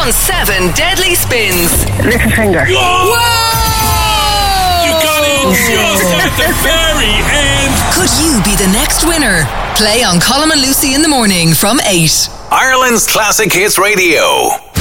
on 7 deadly spins. Little finger. Whoa! You got it just at the very end. Could you be the next winner? Play on Colin and Lucy in the morning from 8. Ireland's Classic Hits Radio.